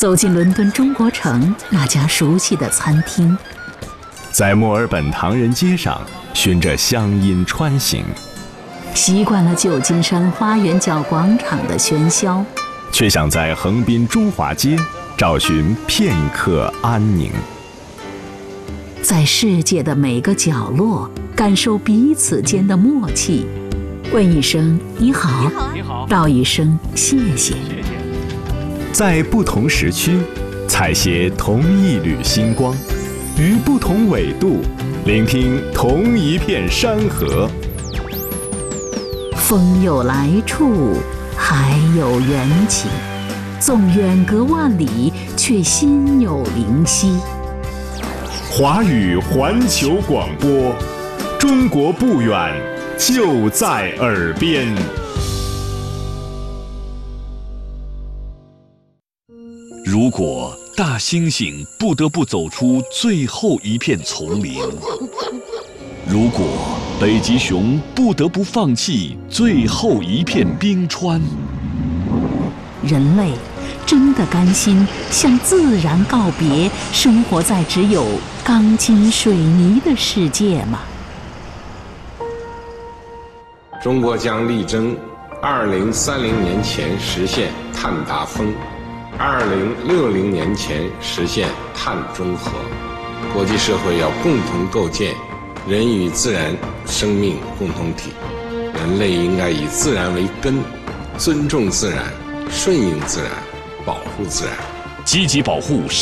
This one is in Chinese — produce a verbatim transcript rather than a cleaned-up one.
走进伦敦中国城那家熟悉的餐厅， 在墨尔本唐人街上循着乡音穿行， 习惯了旧金山花园角广场的喧嚣， 却想在横滨中华街找寻片刻安宁。 在世界的每个角落感受彼此间的默契，问一声你好， 你好， 道一声谢谢。 在不同时区采撷同一缕星光，于不同纬度聆听同一片山河。 风有来处，海有缘起，纵远隔万里，却心有灵犀。 华语环球广播，中国不远，就在耳边。 如果大猩猩不得不走出最后一片丛林，如果北极熊不得不放弃最后一片冰川， 人类真的甘心向自然告别，生活在只有钢筋水泥的世界吗？ 中国将力争二零三零年前实现碳达峰，二零六零年前实现碳中和。国际社会要共同构建人与自然生命共同体，人类应该以自然为根，尊重自然，顺应自然，保护自然， 积极保护